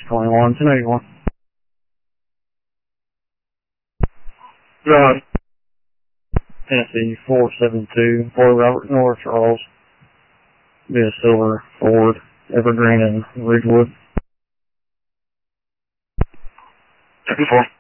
21, 1081. John. Tennessee 472, Fort Robert North Charles. Be a silver Ford, Evergreen and Ridgewood. 54.